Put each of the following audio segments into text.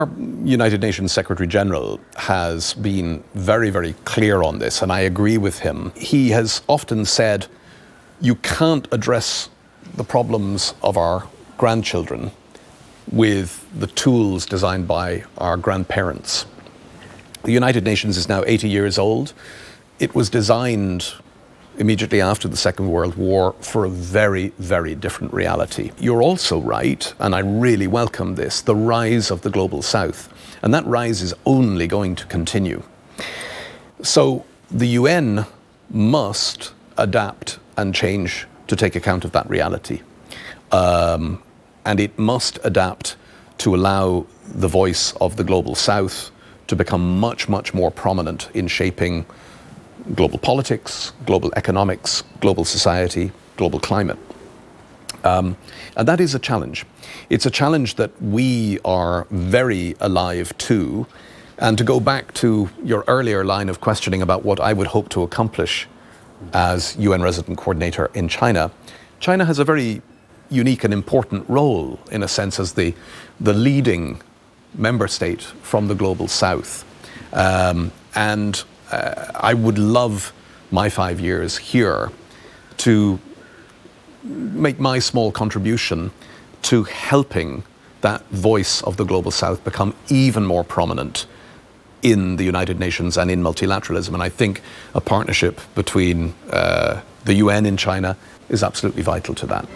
United Nations Secretary General has been very, very clear on this, and I agree with him. He has often said, you can't address the problems of our grandchildren with the tools designed by our grandparents. The United Nations is now 80 years old. It was designed immediately after the Second World War for a very, very different reality. You're also right, and I really welcome this, the rise of the Global South. And that rise is only going to continue. So the UN must adapt and change to take account of that reality. And it must adapt to allow the voice of the Global South to become much, much more prominent in shaping global politics, global economics, global society, global climate. And that is a challenge. It's a challenge that we are very alive to. And to go back to your earlier line of questioning about what I would hope to accomplish as UN Resident Coordinator in China, China has a very unique and important role, in a sense, as the leading member state from the Global South. I would love my 5 years here to make my small contribution to helping that voice of the Global South become even more prominent in the United Nations and in multilateralism. And I think a partnership between the UN in China is absolutely vital to that.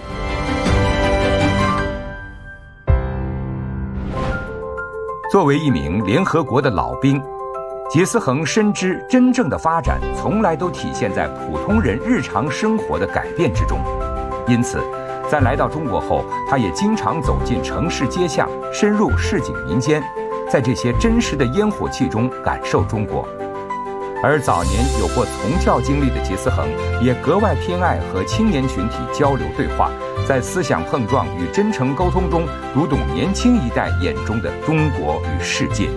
作为一名联合国的老兵，杰思恒深知真正的发展从来都体现在普通人日常生活的改变之中。因此，在来到中国后，他也经常走进城市街巷，深入市井民间，在这些真实的烟火气中感受中国。而早年有过从教经历的杰思恒，也格外偏爱和青年群体交流对话，在思想碰撞与真诚沟通中，读懂年轻一代眼中的中国与世界。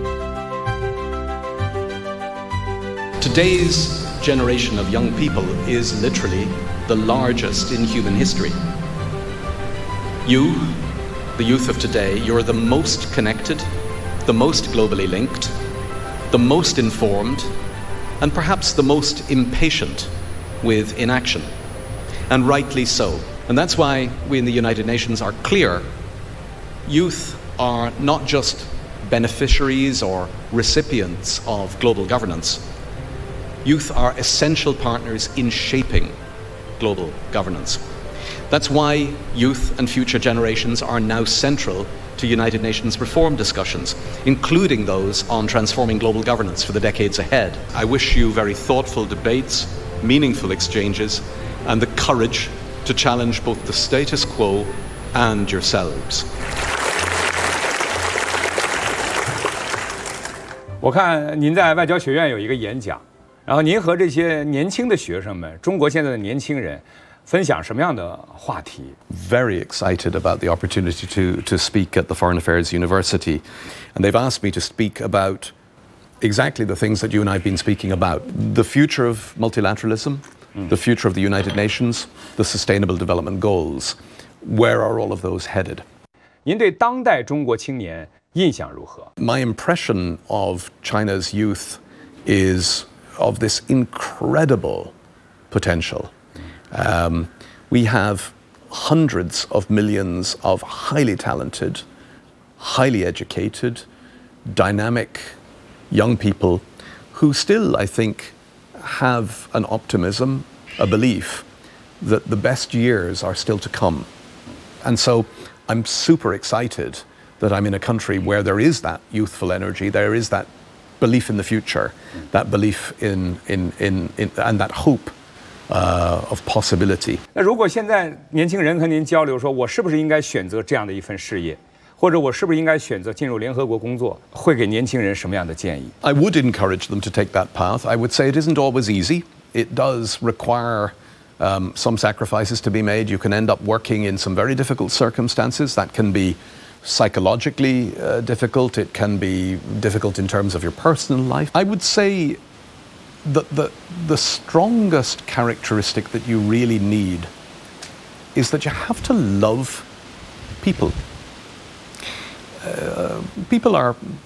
Today's generation of young people is literally the largest in human history. You, the youth of today, you're the most connected, the most globally linked, the most informed, and perhaps the most impatient with inaction. And rightly so. And that's why we in the United Nations are clear. Youth are not just beneficiaries or recipients of global governance. Youth are essential partners in shaping global governance. That's why youth and future generations are now central to United Nations reform discussions, including those on transforming global governance for the decades ahead. I wish you very thoughtful debates, meaningful exchanges, and the courage to challenge both the status quo and yourselves. 我看您在外交学院有一个演讲，然后您和这些年轻的学生们，中国现在的年轻人，分享什么样的话题？ Very excited about the opportunity to speak at the Foreign Affairs University, and they've asked me to speak about exactly the things that you and I have been speaking about: the future of multilateralism, the future of the United Nations, the Sustainable Development Goals. Where are all of those headed? 您对当代中国青年印象如何？ My impression of China's youth is of this incredible potential. We have hundreds of millions of highly talented, highly educated, dynamic young people who still, I think, have an optimism, a belief that the best years are still to come. And so I'm super excited that I'm in a country where there is that youthful energy, there is that belief in the future, that belief in and that hope of possibility. 那如果现在年轻人和您交流说，我是不是应该选择这样的一份事业，或者我是不是应该选择进入联合国工作，会给年轻人什么样的建议？ I would encourage them to take that path. I would say it isn't always easy. It does require some sacrifices to be made. You can end up working in some very difficult circumstances. That can be psychologically difficult. It can be difficult in terms of your personal life. I would say that the strongest characteristic that you really need is that you have to love people. People are